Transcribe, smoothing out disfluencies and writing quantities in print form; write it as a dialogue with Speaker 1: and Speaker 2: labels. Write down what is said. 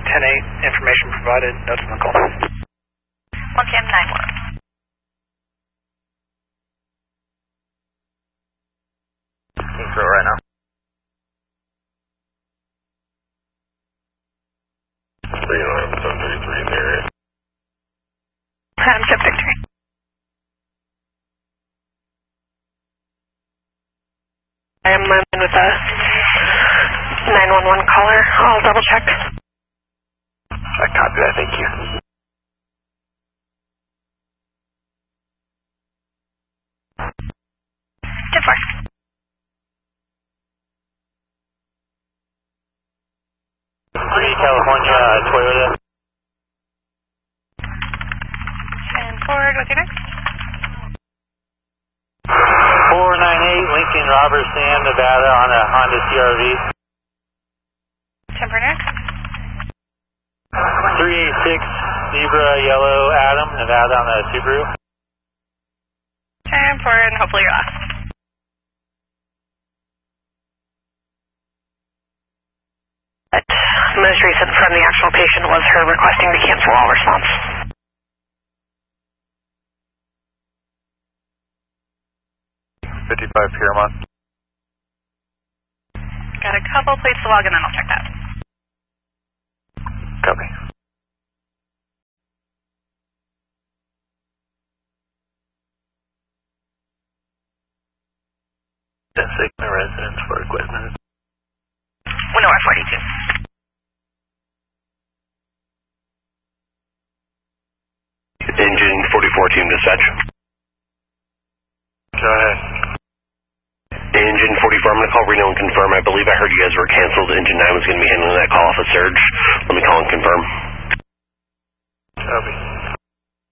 Speaker 1: 10-8, information provided, notes on the call.
Speaker 2: 1CM 9-1.
Speaker 3: Control right now.
Speaker 4: 39-733 in the area.
Speaker 2: Adam 733. I am in with a 911 caller. I'll double check.
Speaker 3: I copy that, thank you.
Speaker 2: Tip 4.
Speaker 3: California, Toyota.
Speaker 2: And forward, what's your name?
Speaker 3: 498 Lincoln Robert Sam, Nevada on a Honda CRV.
Speaker 2: Temper next.
Speaker 3: 386 Zebra Yellow Adam, Nevada on a Subaru.
Speaker 2: And forward, and hopefully you're off. Most recent from the actual patient was her requesting to cancel all response.
Speaker 3: Paramount.
Speaker 2: Got a couple plates to log and then I'll check that.
Speaker 3: Copy. Sigma residence for equipment.
Speaker 2: Window R42.
Speaker 4: Engine 44 team dispatch.
Speaker 3: Go ahead.
Speaker 4: Engine 44, I'm going to call Reno and confirm. I believe I heard you guys were canceled. Engine 9 was going to be handling that call off a surge. Let me call and confirm.
Speaker 3: Copy.